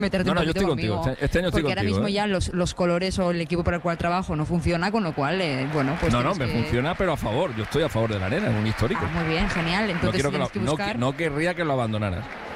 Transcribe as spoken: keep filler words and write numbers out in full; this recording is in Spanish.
meterte No, un no, yo poquito estoy conmigo. contigo. Este año estoy porque ahora contigo, mismo ¿eh? ya los, los colores o el equipo para el cual trabajo no funciona, con lo cual, eh, bueno, pues no, no, tienes me que- funciona, pero a favor. Yo estoy a favor de la arena, es un histórico. Ah, muy bien, genial. no, Entonces quiero que tienes lo- que no, buscar. que- no querría que lo abandonaras.